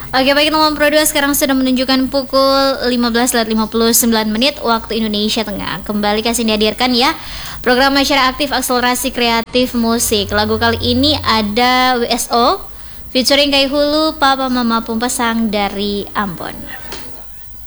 Oke, baik teman Pro 2, sekarang sudah menunjukkan pukul 15.59 waktu Indonesia Tengah. Kembali kasih dihadirkan ya program Masyarakat Aktif Akselerasi Kreatif Musik. Lagu kali ini ada WSO featuring Kai Hulu, Papa Mama Pumpesang dari Ambon.